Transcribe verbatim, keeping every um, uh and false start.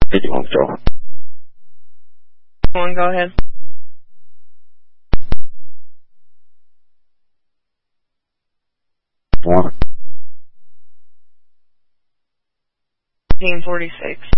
eighty-one Control. One, go ahead. One. Team forty-six.